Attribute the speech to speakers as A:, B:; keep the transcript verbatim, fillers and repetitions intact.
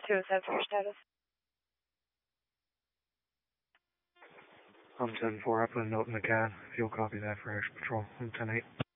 A: two oh seven for your status.
B: I'm ten four. I put a note in the C A D. If you'll copy that for extra patrol. I'm ten eight.